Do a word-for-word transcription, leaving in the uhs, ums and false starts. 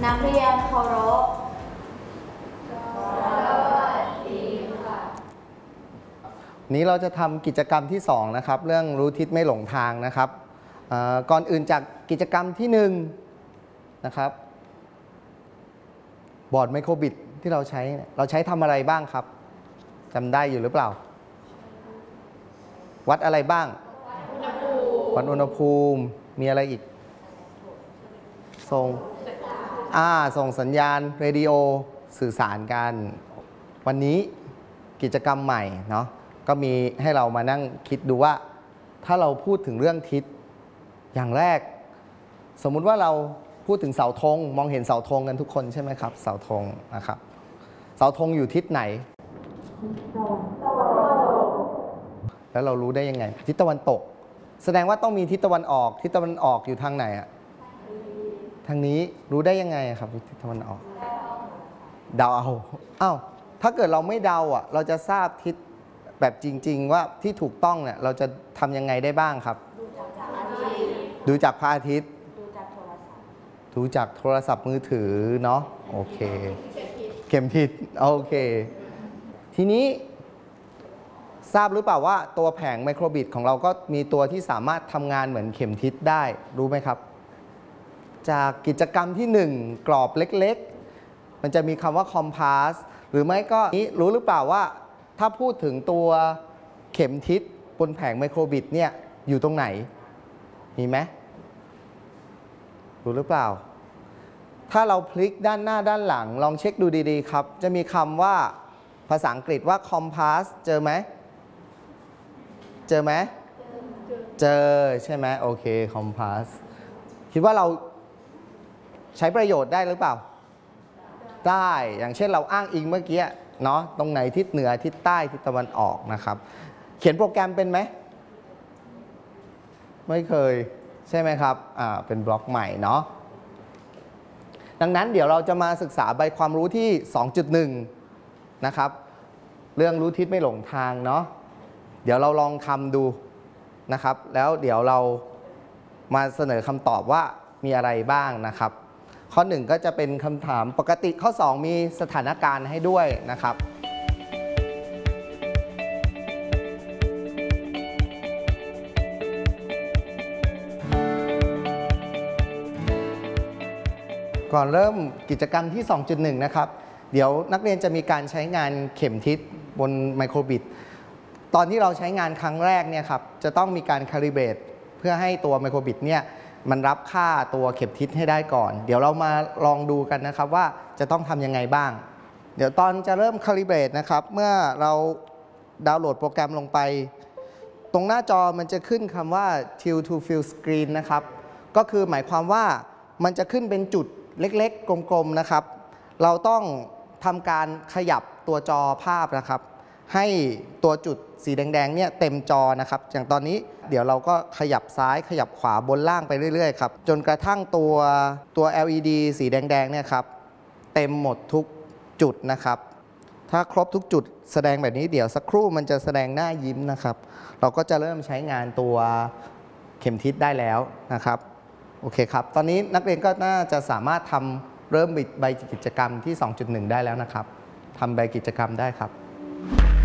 นักเรียนเคารพสวัสดีค่ะนี้เราจะทำกิจกรรมที่สองนะครับเรื่องรู้ทิศไม่หลงทางนะครับก่อนอื่นจากกิจกรรมที่หนึ่งนะครับบอร์ดไมโครบิตที่เราใช้เราใช้ทำอะไรบ้างครับจำได้อยู่หรือเปล่าวัดอะไรบ้างวัดอุณหภูมิมีอะไรอีกส่งอ่าส่งสัญญาณเรดิโอสื่อสารกันวันนี้กิจกรรมใหม่เนาะก็มีให้เรามานั่งคิดดูว่าถ้าเราพูดถึงเรื่องทิศอย่างแรกสมมุติว่าเราพูดถึงเสาธงมองเห็นเสาธงกันทุกคนใช่ไหมครับเสาธงนะครับเสาธงอยู่ทิศไหนแล้วเรารู้ได้ยังไงทิศตะวันตกแสดงว่าต้องมีทิศตะวันออกทิศตะวันออกอยู่ทางไหนอะทางนี้รู้ได้ยังไงครับทิศตะวันออกเดาเอาอ้าวถ้าเกิดเราไม่เดาอ่ะเราจะทราบทิศแบบจริงๆว่าที่ถูกต้องเนี่ยเราจะทำยังไงได้บ้างครับดูจากพระอาทิตย์ดูจากโทรศัพท์มือถือเนาะโอเคเข็มทิศโอเคทีนี้ทราบหรือเปล่าว่าตัวแผงไมโครบิตของเราก็มีตัวที่สามารถทำงานเหมือนเข็มทิศได้รู้ไหมครับจากกิจกรรมที่หนึ่งกรอบเล็กๆมันจะมีคำว่าคอมพาสหรือไม่ก็นี้รู้หรือเปล่าว่าถ้าพูดถึงตัวเข็มทิศบนแผงไมโครบิตเนี่ยอยู่ตรงไหนมีไหมรู้หรือเปล่าถ้าเราพลิกด้านหน้าด้านหลังลองเช็คดูดีๆครับจะมีคำว่าภาษาอังกฤษว่าคอมพาสเจอไหมเจอไหมเจอใช่ไหมโอเคคอมพาสคิดว่าเราใช้ประโยชน์ได้หรือเปล่าได้อย่างเช่นเราอ้างอิงเมื่อกี้เนาะตรงไหนทิศเหนือทิศใต้ทิศตะวันออกนะครับเขียนโปรแกรมเป็นไหมไม่เคยใช่ไหมครับอ่าเป็นบล็อกใหม่เนาะดังนั้นเดี๋ยวเราจะมาศึกษาใบความรู้ที่ สองจุดหนึ่ง นะครับเรื่องรู้ทิศไม่หลงทางเนาะเดี๋ยวเราลองทำดูนะครับแล้วเดี๋ยวเรามาเสนอคำตอบว่ามีอะไรบ้างนะครับข้อหนึ่งก็จะเป็นคำถามปกติข้อสองมีสถานการณ์ให้ด้วยนะครับก่อนเริ่มกิจกรรมที่ สองจุดหนึ่ง นะครับเดี๋ยวนักเรียนจะมีการใช้งานเข็มทิศบนไมโครบิตตอนที่เราใช้งานครั้งแรกเนี่ยครับจะต้องมีการคาลิเบรตเพื่อให้ตัวไมโครบิตเนี่ยมันรับค่าตัวเข็มทิศให้ได้ก่อนเดี๋ยวเรามาลองดูกันนะครับว่าจะต้องทำยังไงบ้างเดี๋ยวตอนจะเริ่มคาลิเบรตนะครับเมื่อเราดาวน์โหลดโปรแกรมลงไปตรงหน้าจอมันจะขึ้นคำว่า tilt to fill screen นะครับก็คือหมายความว่ามันจะขึ้นเป็นจุดเล็กๆกลมๆนะครับเราต้องทำการขยับตัวจอภาพนะครับให้ตัวจุดสีแดงๆเนี่ยเต็มจอนะครับอย่างตอนนี้เดี๋ยวเราก็ขยับซ้ายขยับขวาบนล่างไปเรื่อยๆครับจนกระทั่งตัวตัว แอล อี ดี สีแดงๆเนี่ยครับเต็มหมดทุกจุดนะครับถ้าครบทุกจุดแสดงแบบนี้เดี๋ยวสักครู่มันจะแสดงหน้ายิ้มนะครับเราก็จะเริ่มใช้งานตัวเข็มทิศได้แล้วนะครับโอเคครับตอนนี้นักเรียนก็น่าจะสามารถทำเริ่มใบกิจกรรมที่ สองจุดหนึ่ง ได้แล้วนะครับทำใบกิจกรรมได้ครับ